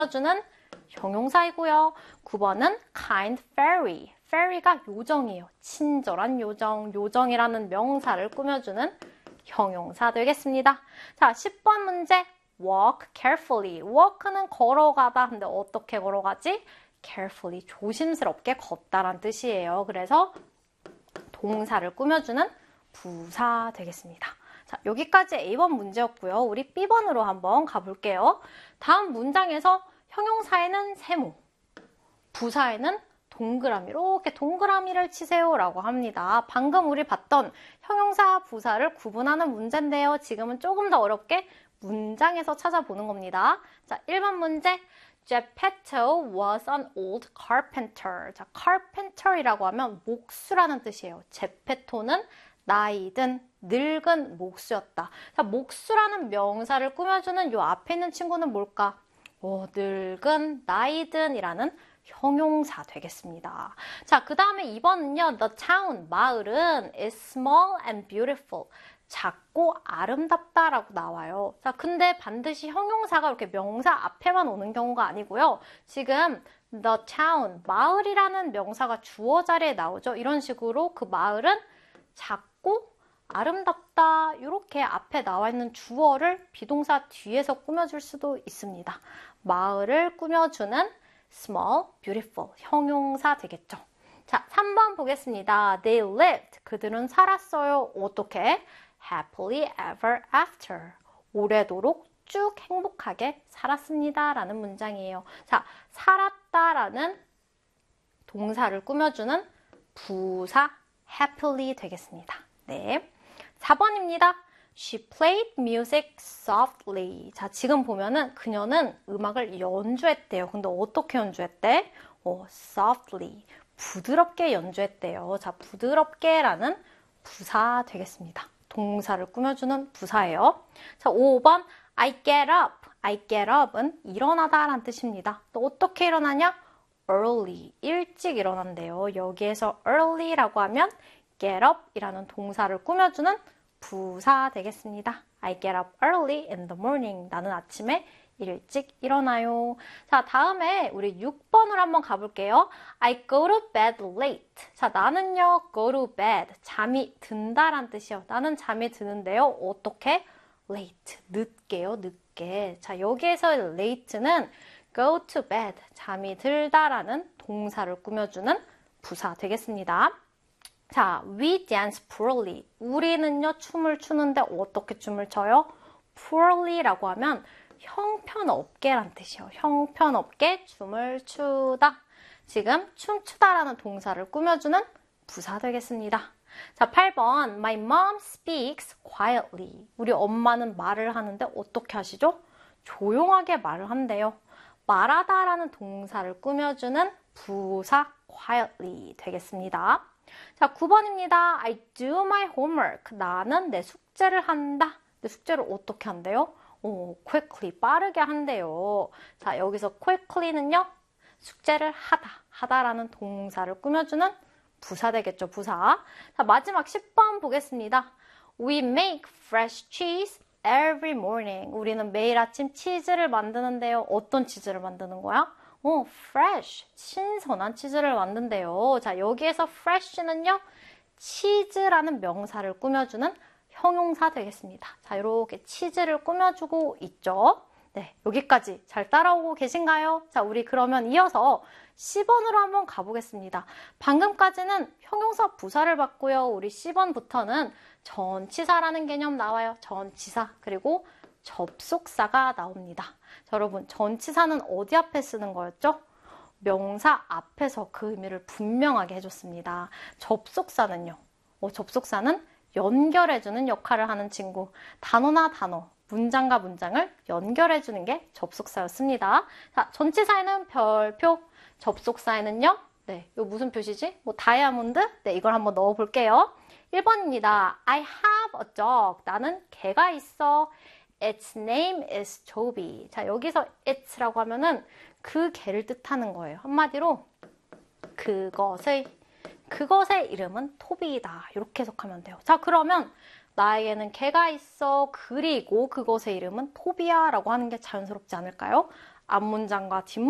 꾸며주는 형용사이고요. 9번은 kind fairy. fairy가 요정이에요. 친절한 요정. 요정이라는 명사를 꾸며주는 형용사 되겠습니다. 자, 10번 문제. walk carefully. walk는 걸어가다. 근데 어떻게 걸어가지? carefully. 조심스럽게 걷다란 뜻이에요. 그래서 동사를 꾸며주는 부사 되겠습니다. 자, 여기까지 A번 문제였고요. 우리 B번으로 한번 가볼게요. 다음 문장에서 형용사에는 세모, 부사에는 동그라미, 이렇게 동그라미를 치세요 라고 합니다. 방금 우리 봤던 형용사, 부사를 구분하는 문제인데요. 지금은 조금 더 어렵게 문장에서 찾아보는 겁니다. 자, 1번 문제. Geppetto was an old carpenter. 자, carpenter이라고 하면 목수라는 뜻이에요. 제페토는 나이든 늙은 목수였다. 자, 목수라는 명사를 꾸며주는 요 앞에 있는 친구는 뭘까? 늙은, 나이든이라는 형용사 되겠습니다. 자, 그 다음에 2번은요. The town, 마을은 is small and beautiful. 작고 아름답다라고 나와요. 자, 근데 반드시 형용사가 이렇게 명사 앞에만 오는 경우가 아니고요. 지금 the town, 마을이라는 명사가 주어 자리에 나오죠. 이런 식으로 그 마을은 작고 아름답다 이렇게 앞에 나와 있는 주어를 비동사 뒤에서 꾸며줄 수도 있습니다. 마을을 꾸며주는 small, beautiful 형용사 되겠죠. 자, 3번 보겠습니다. They lived. 그들은 살았어요. 어떻게? Happily ever after. 오래도록 쭉 행복하게 살았습니다. 라는 문장이에요. 자, 살았다라는 동사를 꾸며주는 부사 happily 되겠습니다. 네. 4번입니다. She played music softly. 자, 지금 보면은 그녀는 음악을 연주했대요. 근데 어떻게 연주했대? softly. 부드럽게 연주했대요. 자, 부드럽게라는 부사 되겠습니다. 동사를 꾸며주는 부사예요. 자, 5번 I get up. I get up은 일어나다 라는 뜻입니다. 또 어떻게 일어나냐? early. 일찍 일어난대요. 여기에서 early라고 하면 get up 이라는 동사를 꾸며주는 부사 되겠습니다. I get up early in the morning. 나는 아침에 일찍 일어나요. 자, 다음에 우리 6번으로 한번 가볼게요. I go to bed late. 자, 나는요, go to bed. 잠이 든다란 뜻이요. 나는 잠이 드는데요. 어떻게? late. 늦게요, 늦게. 자, 여기에서 late는 go to bed. 잠이 들다라는 동사를 꾸며주는 부사 되겠습니다. 자, we dance poorly. 우리는요, 춤을 추는데 어떻게 춤을 춰요? poorly라고 하면 형편없게란 뜻이에요. 형편없게 춤을 추다. 지금 춤추다라는 동사를 꾸며주는 부사 되겠습니다. 자, 8번. My mom speaks quietly. 우리 엄마는 말을 하는데 어떻게 하시죠? 조용하게 말을 한대요. 말하다라는 동사를 꾸며주는 부사 quietly 되겠습니다. 자, 9번입니다. I do my homework. 나는 내 숙제를 한다. 내 숙제를 어떻게 한대요? quickly, 빠르게 한대요. 자, 여기서 quickly는요, 숙제를 하다라는 동사를 꾸며주는 부사 되겠죠, 부사. 자, 마지막 10번 보겠습니다. We make fresh cheese every morning. 우리는 매일 아침 치즈를 만드는데요. 어떤 치즈를 만드는 거야? fresh, 신선한 치즈를 만든대요. 자, 여기에서 fresh는요, 치즈라는 명사를 꾸며주는 형용사 되겠습니다. 자, 이렇게 치즈를 꾸며주고 있죠. 네, 여기까지 잘 따라오고 계신가요? 자, 우리 그러면 이어서 10번으로 한번 가보겠습니다. 방금까지는 형용사 부사를 봤고요. 우리 10번부터는 전치사라는 개념 나와요. 전치사, 그리고 접속사가 나옵니다. 자, 여러분, 전치사는 어디 앞에 쓰는 거였죠? 명사 앞에서 그 의미를 분명하게 해줬습니다. 접속사는요. 접속사는 연결해주는 역할을 하는 친구. 단어나 단어, 문장과 문장을 연결해주는 게 접속사였습니다. 자, 전치사에는 별표, 접속사에는요. 네, 이거 무슨 표시지? 뭐 다이아몬드? 네, 이걸 한번 넣어볼게요. 1번입니다. I have a dog. 나는 개가 있어. Its name is Toby. 자, 여기서 it라고 하면은 그 개를 뜻하는 거예요. 한마디로 그것의 이름은 토비이다. 이렇게 해석하면 돼요. 자, 그러면 나에게는 개가 있어. 그리고 그것의 이름은 토비야 라고 하는 게 자연스럽지 않을까요? 앞문장과 뒷문장